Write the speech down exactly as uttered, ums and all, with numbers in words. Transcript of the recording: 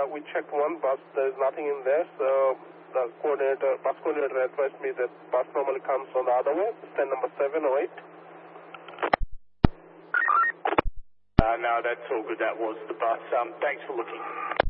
Uh, we checked one bus, there's nothing in there, so the coordinator, bus coordinator advised me that bus normally comes on the other way, stand number seven or eight. Uh, no, that's all good. That was the bus. Um, thanks for looking.